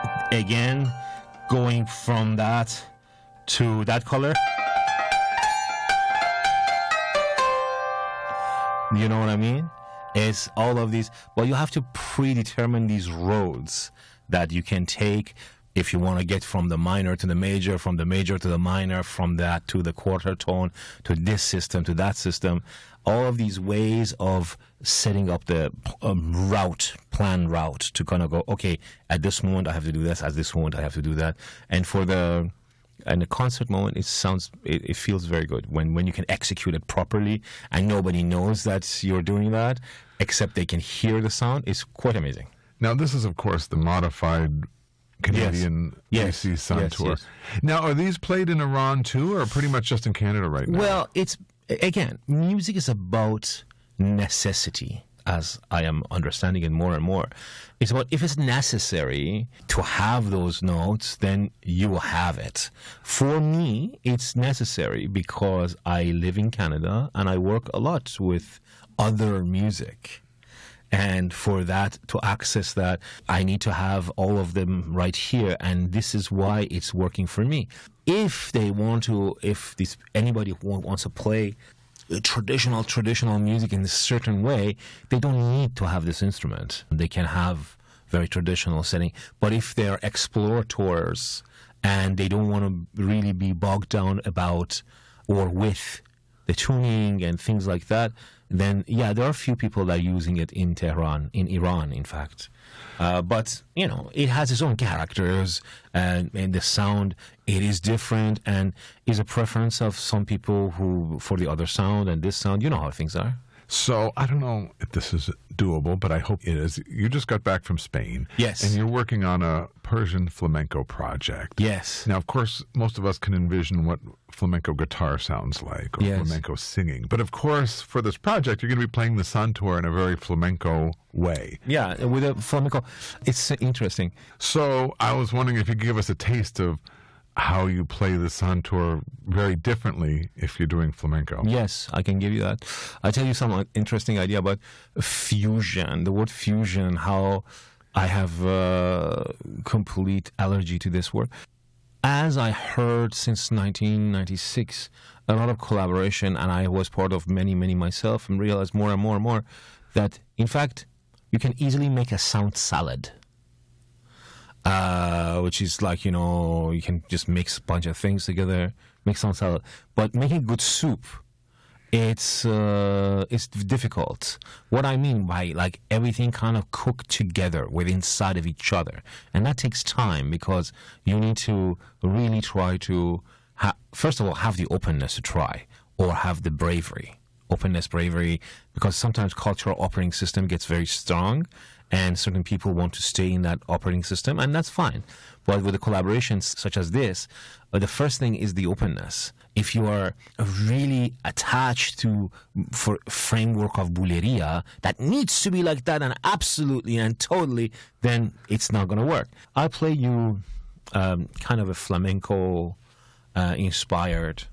again, going from that to that color. You know what I mean? It's all of these, but you have to predetermine these roads that you can take if you want to get from the minor to the major, from the major to the minor, from that to the quarter tone, to this system, to that system. All of these ways of setting up the plan route to kind of go, okay, at this moment I have to do this, at this moment I have to do that. And for the concert moment, it feels very good when you can execute it properly and nobody knows that you're doing that, except they can hear the sound. It's quite amazing. Now, this is, of course, the modified Canadian AC Santour. Yes. Now, are these played in Iran too, or pretty much just in Canada right now? Well, again, music is about necessity, as I am understanding it more and more. It's about, if it's necessary to have those notes, then you will have it. For me, it's necessary because I live in Canada and I work a lot with other music. And for that, to access that, I need to have all of them right here. And this is why it's working for me. If anybody wants to play traditional music in a certain way, they don't need to have this instrument. They can have very traditional setting. But if they're explorators and they don't want to really be bogged down about or with the tuning and things like that, then yeah, there are a few people that are using it in Tehran, in Iran, in fact. But, it has its own characters and the sound, it is different and is a preference of some people for the other sound and this sound. You know how things are. So, I don't know if this is doable, but I hope it is. You just got back from Spain. Yes. And you're working on a Persian flamenco project. Yes. Now, of course, most of us can envision what flamenco guitar sounds like, or flamenco singing. But, of course, for this project, you're going to be playing the Santour in a very flamenco way. Yeah, with a flamenco. It's interesting. So, I was wondering if you could give us a taste of how you play the Santour very differently if you're doing flamenco. Yes, I can give you that. I'll tell you some interesting idea about fusion, the word fusion, how I have a complete allergy to this word. As I heard since 1996, a lot of collaboration, and I was part of many myself, and realized more and more that, in fact, you can easily make a sound salad. Which is like, you can just mix a bunch of things together, make some salad. But making good soup, it's difficult. What I mean by like everything kind of cooked together with inside of each other. And that takes time because you need to really try to, first of all, have the openness to try or have the bravery. Openness, bravery, because sometimes cultural operating system gets very strong and certain people want to stay in that operating system, and that's fine. But with the collaborations such as this, the first thing is the openness. If you are really attached to framework of Bulería that needs to be like that and absolutely and totally, then it's not going to work. I'll play you kind of a flamenco inspired